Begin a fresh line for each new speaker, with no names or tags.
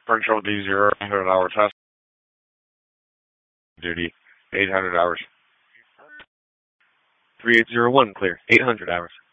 French OD0, 800-hour test. Duty, 800 hours. 3801, clear, 800 hours.